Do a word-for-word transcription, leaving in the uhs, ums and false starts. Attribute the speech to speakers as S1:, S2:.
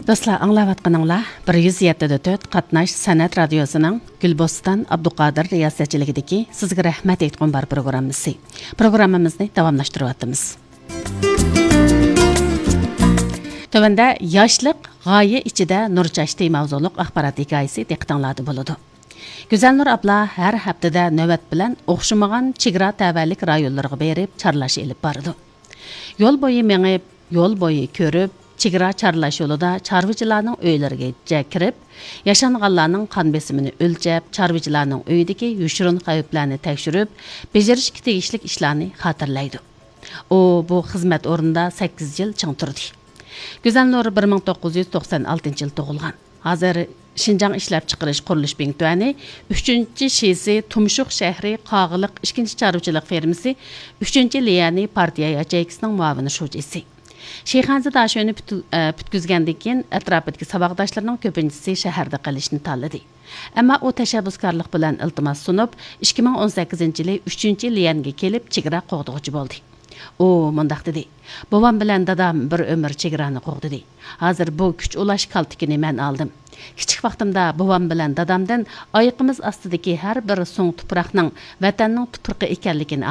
S1: Dostlar, anlayatqanыңlar bir yuz yetti dört Qatnash San'at radiosuning Gulboston Abduqodir riyosetchiligidagi sizga rahmat aytgan bar programmasi. Programmamizni davomlashtiryapmiz. Tövəndə yoshlik g'oya ichida nur chashdi mavzuliq axborot hikoyasi diqqatinglarda bo'ladi. Güzel Nur abla har haftada navbat bilan o'xshamagan chegara tavallik rayonlarga berib charlash elib bordi. Yo'l bo'yi mengib, yo'l bo'yi ko'rib, chegara charlash yo'lida chorvachilarning uylariga kirib, yashanganlarning qon besimini o'lchab, chorvachilarning uyidagi yushurun xavflarni tekshirib, bajarishga tegishli ishlarni xotirlaydi. U bu xizmat o'rnida sakkiz yil ching turdi. Güzel Nur bir ming to'qqiz yuz to'qson oltinchi yil tug'ilgan. Hozir Şinjan ishlab chiqarish qurilish bintuani uchinchi shesi Tumshuq shahri Qog'iliq ikkinchi chorvachilik fermasi uchinchi liyani partiya yacheyksining muavini shujisi. Sheyxanza dashoni putkizgandan keyin atrofidagi saboqdoshlarining ko'pinchisi shaharda qolishni tanladi. Ammo u tashabbuskorlik bilan iltimos sunib, ikki ming o'n sakkizinchi yili uchinchi liyanga kelib chegara qo'g'dug'uchi bo'ldi. U mundaq dedi: "Bobam bilan dadam bir umr chegarani qo'g'didi. Hozir bu kuch ulash kaltikini men aldim. Kichik vaqtimda bobam bilan dadamdan oyiqimiz ostidagi har bir so'ng tuproqning vatanning tuproqi ekanligini